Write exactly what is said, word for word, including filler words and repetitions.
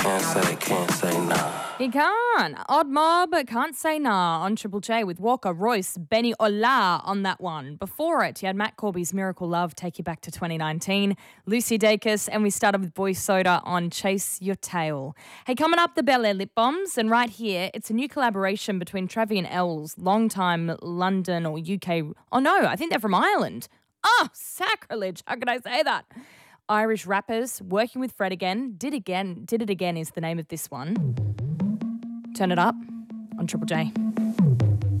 Can't say, can't say nah. He can't. Odd Mob, Can't Say Nah on Triple J with Walker Royce, Benny Ola on that one. Before it, you had Matt Corby's Miracle Love take you back to twenty nineteen, Lucy Dacus, and we started with Boy Soda on Chase Your Tail. Hey, coming up, the Bel Air Lip Bombs, and right here, it's a new collaboration between Travi and Els, long-time London or U K. Oh no, I think they're from Ireland. Oh, sacrilege. How could I say that? Irish rappers working with Fred again. Did again. Did it again is the name of this one. Turn it up on Triple J.